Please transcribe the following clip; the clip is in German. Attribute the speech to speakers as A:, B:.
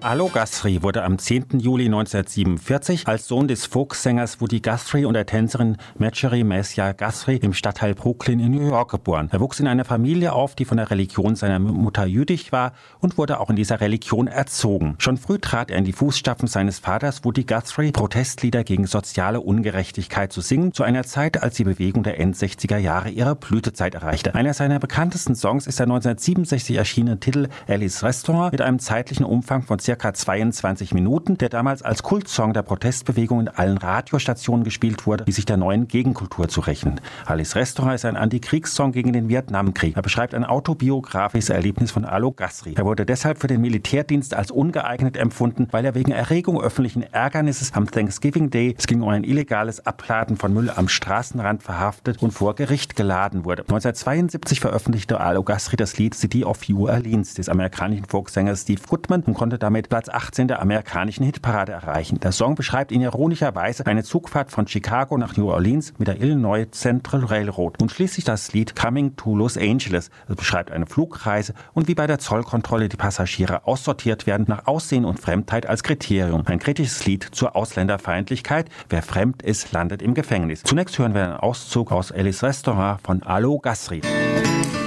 A: Allo Guthrie wurde am 10. Juli 1947 als Sohn des Folksängers Woody Guthrie und der Tänzerin Marjorie Messiah Guthrie im Stadtteil Brooklyn in New York geboren. Er wuchs in einer Familie auf, die von der Religion seiner Mutter jüdisch war und wurde auch in dieser Religion erzogen. Schon früh trat er in die Fußstapfen seines Vaters Woody Guthrie, Protestlieder gegen soziale Ungerechtigkeit zu singen, zu einer Zeit, als die Bewegung der End-60er Jahre ihre Blütezeit erreichte. Einer seiner bekanntesten Songs ist der 1967 erschienene Titel Alice Restaurant mit einem zeitlichen Umfang von ca. 22 Minuten, der damals als Kultsong der Protestbewegung in allen Radiostationen gespielt wurde, die sich der neuen Gegenkultur zurechten. Alice Restaurant ist ein Antikriegssong gegen den Vietnamkrieg. Er beschreibt ein autobiografisches Erlebnis von Allo Guthrie. Er wurde deshalb für den Militärdienst als ungeeignet empfunden, weil er wegen Erregung öffentlichen Ärgernisses am Thanksgiving Day, es ging um ein illegales Abladen von Müll am Straßenrand, verhaftet und vor Gericht geladen wurde. 1972 veröffentlichte Allo Guthrie das Lied City of New Orleans des amerikanischen Folksängers Steve Goodman und konnte damit Platz 18 der amerikanischen Hitparade erreichen. Der Song beschreibt in ironischer Weise eine Zugfahrt von Chicago nach New Orleans mit der Illinois Central Railroad und schließlich das Lied Coming to Los Angeles. Es beschreibt eine Flugreise und wie bei der Zollkontrolle die Passagiere aussortiert werden nach Aussehen und Fremdheit als Kriterium. Ein kritisches Lied zur Ausländerfeindlichkeit. Wer fremd ist, landet im Gefängnis. Zunächst hören wir einen Auszug aus Alice Restaurant von Allo Guthrie.